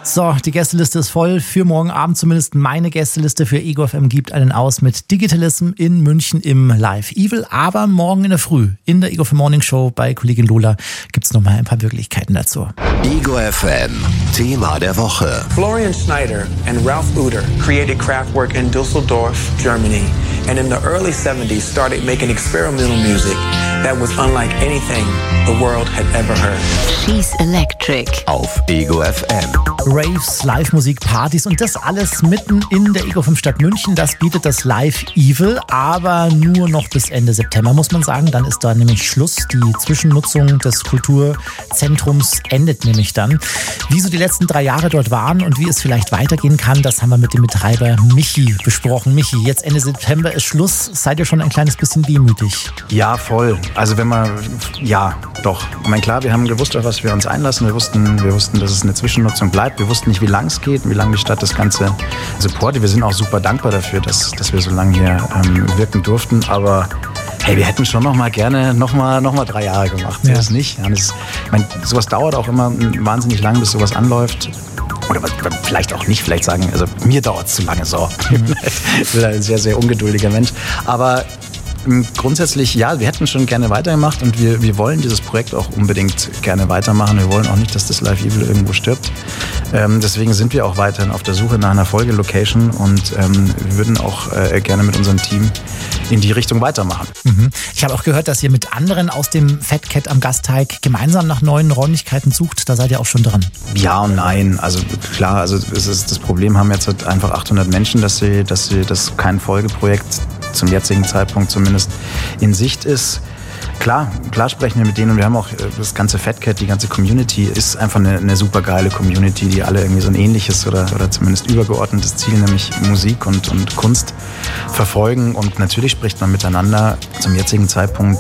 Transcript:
So, die Gästeliste ist voll. Für morgen Abend zumindest meine Gästeliste für Ego FM gibt einen aus mit Digitalism in München im Live Evil. Aber morgen in der Früh in der Ego FM Morning Show bei Kollegin Lola gibt es nochmal ein paar Möglichkeiten dazu. Ego FM, Thema der Woche. Florian Schneider and Ralph Uter created Kraftwerk in Düsseldorf, Germany, and in the early 70s started making experimental music that was unlike anything the world had ever heard. She's Electric. Auf Ego FM. Raves, Live-Musik, Partys und das alles mitten in der Ego FM Stadt München. Das bietet das Live Evil, aber nur noch bis Ende September, muss man sagen. Dann ist da nämlich Schluss. Die Zwischennutzung des Kulturzentrums endet nämlich dann. Wie so die letzten 3 Jahre dort waren und wie es vielleicht weitergehen kann, das haben wir mit dem Betreiber Michi besprochen. Michi, jetzt Ende September ist Schluss. Seid ihr schon ein kleines bisschen wehmütig? Ja, voll. Also ja, doch. Ich meine, klar, wir haben gewusst, auf was wir uns einlassen. Wir wussten, dass es eine Zwischennutzung bleibt. Wir wussten nicht, wie lang es geht, wie lange die Stadt das Ganze supportet. Wir sind auch super dankbar dafür, dass wir so lange hier wirken durften. Aber hey, wir hätten schon gerne noch mal 3 Jahre gemacht. Ja. Das nicht. Ja, ich meine, sowas dauert auch immer wahnsinnig lang, bis sowas anläuft. Oder vielleicht auch nicht, vielleicht sagen, also mir dauert es zu lange so. Ich bin ein sehr, sehr ungeduldiger Mensch. Aber grundsätzlich, ja, wir hätten schon gerne weitergemacht und wir wollen dieses Projekt auch unbedingt gerne weitermachen. Wir wollen auch nicht, dass das Live Evil irgendwo stirbt. Deswegen sind wir auch weiterhin auf der Suche nach einer Folgelocation und wir würden auch gerne mit unserem Team in die Richtung weitermachen. Ich habe auch gehört, dass ihr mit anderen aus dem Fat Cat am Gasteig gemeinsam nach neuen Räumlichkeiten sucht. Da seid ihr auch schon dran. Ja und nein. Also klar, also das Problem haben jetzt halt einfach 800 Menschen, dass kein Folgeprojekt zum jetzigen Zeitpunkt zumindest in Sicht ist. Klar sprechen wir mit denen und wir haben auch das ganze Fat Cat, die ganze Community ist einfach eine super geile Community, die alle irgendwie so ein ähnliches oder zumindest übergeordnetes Ziel, nämlich Musik und Kunst verfolgen und natürlich spricht man miteinander. Zum jetzigen Zeitpunkt